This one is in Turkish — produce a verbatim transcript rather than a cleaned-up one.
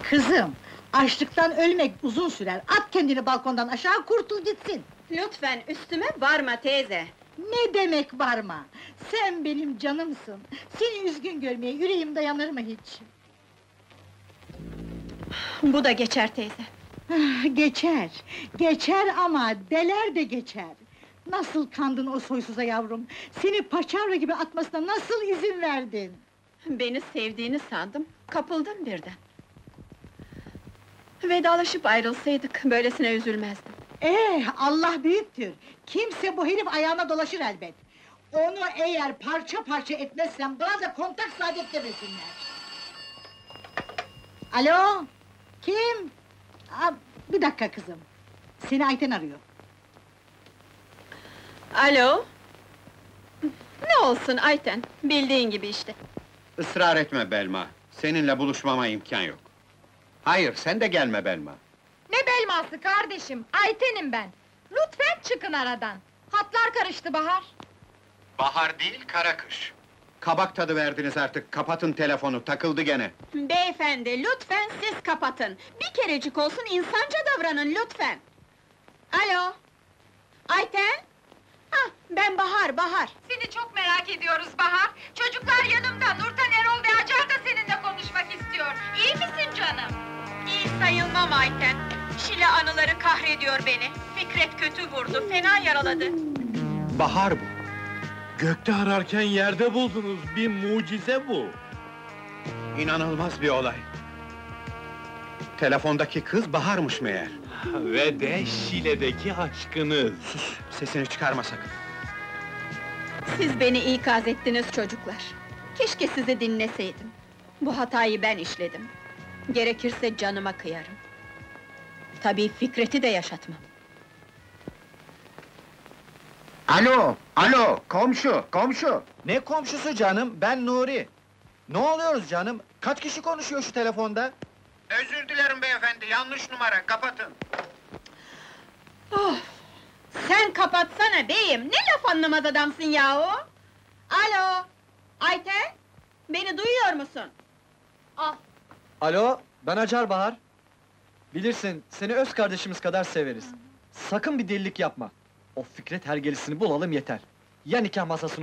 Kızım, açlıktan ölmek uzun sürer. At kendini balkondan aşağı, kurtul gitsin. Lütfen üstüme varma teyze! Ne demek varma? Sen benim canımsın. Seni üzgün görmeye yüreğim dayanır mı hiç? Bu da geçer teyze! Ah, geçer, geçer ama deler de geçer. Nasıl kandın o soysuza yavrum? Seni paçavra gibi atmasına nasıl izin verdin? Beni sevdiğini sandım, kapıldım birden. Vedalaşıp ayrılsaydık, böylesine üzülmezdim. Eh, Allah büyüktür! Kimse bu herif ayağına dolaşır elbet! Onu eğer parça parça etmezsem, bana da kontak saadet demesinler! Alo? Kim? Aa, bir dakika kızım! Seni Ayten arıyor. Alo? Ne olsun Ayten, bildiğin gibi işte. Israr etme Belma, seninle buluşmama imkan yok. Hayır, sen de gelme Belma. Ne belması kardeşim, Ayten'im ben! Lütfen çıkın aradan! Hatlar karıştı Bahar! Bahar değil, kara kış. Kabak tadı verdiniz artık, kapatın telefonu, takıldı gene. Beyefendi, lütfen siz kapatın! Bir kerecik olsun insanca davranın lütfen! Alo? Ayten? Ah, ben Bahar, Bahar! Seni çok merak ediyoruz Bahar! Çocuklar yanımda, Nurten, Erol ve Acar da seninle konuşmak istiyor! İyi misin canım? İyi sayılmam Ayten! Şile anıları kahrediyor beni! Fikret kötü vurdu, fena yaraladı! Bahar bu. Gökte ararken yerde buldunuz, bir mucize bu! İnanılmaz bir olay. Telefondaki kız Bahar'mış meğer. Ve de Şile'deki aşkınız! Sus, sesini çıkarma sakın. Siz beni ikaz ettiniz çocuklar! Keşke sizi dinleseydim! Bu hatayı ben işledim! Gerekirse canıma kıyarım! Tabii Fikret'i de yaşatmam! Alo, alo, komşu, komşu! Ne komşusu canım, ben Nuri! Ne oluyoruz canım? Kaç kişi konuşuyor şu telefonda? Özür dilerim beyefendi, yanlış numara, kapatın. Oh! Sen kapatsana beyim, ne laf anlamaz adamsın yahu! Alo! Ayten! Beni duyuyor musun? Al! Alo, ben Acar Bahar. Bilirsin, seni öz kardeşimiz kadar severiz. Sakın bir delilik yapma. O Fikret hergelisini bulalım yeter. Ya nikah masasını